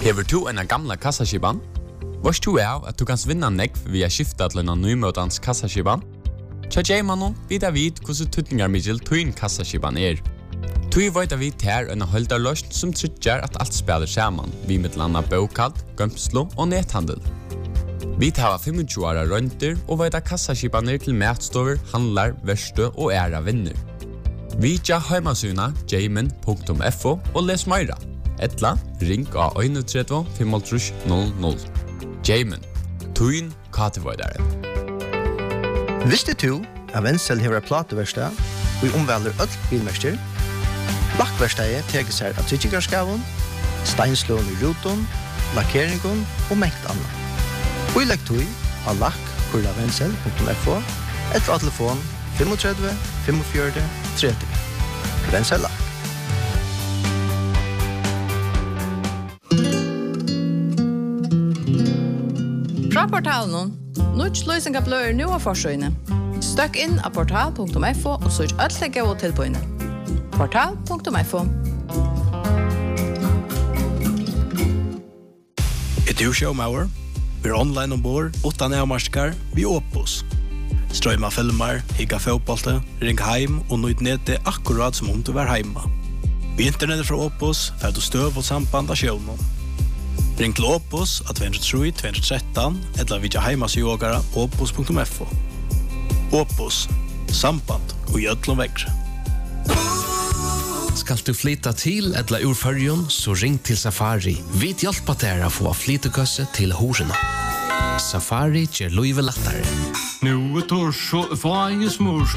Hever du en gamla kassaskiban? Vars du at du kan vinna nekv via skifta til en nymøtans kassaskiban? Tja Jaymanon vidar vid hvordan tutningar middel tuin kassaskiban Tui veit vi ter en holdarløst som tryggjar at alt spiller saman, vi mittlanda bokald, gømslo og nethandel. Vi tar 25 åra rønter og veit kassaskibaner til matstover, handlar, verstø og æra vinner. Vi tja heimasuna jayman.fo og les meira. Etla, ring av 31 500. Jayman, tuin katevoidaren. Visste du at Wenzel hever plateverstad og omvelder öll bilmester? Lakkverstadet teker seg av tryggarskavun, steinslån i ruton, lakkeringen og mengt annet. Og i lekktøy av lakk.wenzel.fo etter av telefon 35 45 30. Wenzel Lakk. Fra portalen, Nuts løsning av bløyer nå av forsøyene. Støkk inn av portal.fo og søk alle gode tilbøyene. Portal.fo. Du showmauer, vi online ombord, utan avmarskar, vi Opus. Strøyma filmer, higga fotbollte, ring heim og nøyd nede akkurat som om du var heima. Vi internettet fra Opus, fer du støv og samband av sjøvnen. Ring til Opus at 203-213 eller vidja heimasjogara opus.fo. Opus, samband og gjødlom vekre. Skal du flytta til eller ur Førjun, så ring til Safari. Vi hjelper deg å få flyttekøsse til horena. Safari gjør løyve lettere. Nu tors og fages mors